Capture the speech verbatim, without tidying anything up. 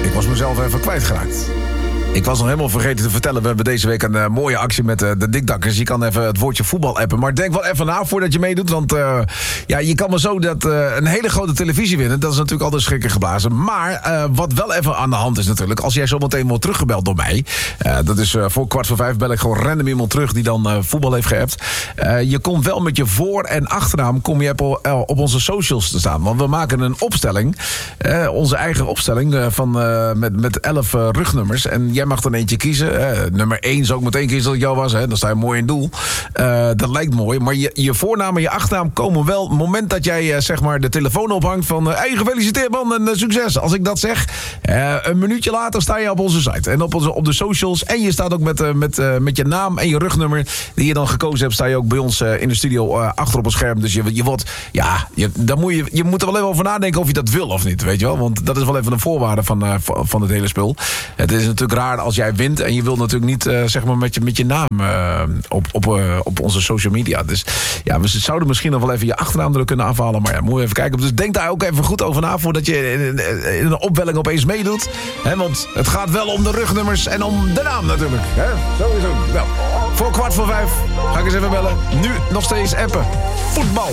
Ik was mezelf even kwijtgeraakt. Ik was nog helemaal vergeten te vertellen. We hebben deze week een uh, mooie actie met uh, de Dikdakkers. Je kan even het woordje voetbal appen. Maar denk wel even na voordat je meedoet. Want uh, ja, je kan maar zo dat, uh, een hele grote televisie winnen. Dat is natuurlijk altijd schrikken geblazen. Maar uh, wat wel even aan de hand is natuurlijk. Als jij zo meteen wordt teruggebeld door mij. Uh, dat is uh, voor kwart voor vijf bel ik gewoon random iemand terug die dan uh, voetbal heeft geappt. Uh, je komt wel met je voor- en achternaam kom je op, uh, op onze socials te staan. Want we maken een opstelling. Uh, onze eigen opstelling uh, van, uh, met, met elf uh, rugnummers. En jij mag dan eentje kiezen. Uh, nummer één zou ik meteen kiezen dat het jou was. Hè? Dan sta je mooi in doel. Uh, dat lijkt mooi. Maar je, je voornaam en je achternaam komen wel... op het moment dat jij uh, zeg maar de telefoon ophangt van... Uh, hey, gefeliciteerd man en uh, succes. Als ik dat zeg, uh, een minuutje later sta je op onze site. En op, onze, op de socials. En je staat ook met, uh, met, uh, met je naam en je rugnummer... die je dan gekozen hebt, sta je ook bij ons uh, in de studio uh, achter op het scherm. Dus je, je wordt... Ja, je, dan moet je, je moet er wel even over nadenken of je dat wil of niet. Weet je wel? Want dat is wel even een voorwaarde van, uh, van het hele spul. Het is natuurlijk raar als jij wint en je wilt natuurlijk niet uh, zeg maar met je, met je naam uh, op, op, uh, op onze social media. Dus ja, we zouden misschien nog wel even je achternaam er kunnen afhalen. Maar ja, moet je even kijken. Dus denk daar ook even goed over na voordat je in, in een opwelling opeens meedoet. He, want het gaat wel om de rugnummers en om de naam natuurlijk. He, sowieso. Nou, voor kwart voor vijf ga ik eens even bellen. Nu nog steeds appen. Voetbal.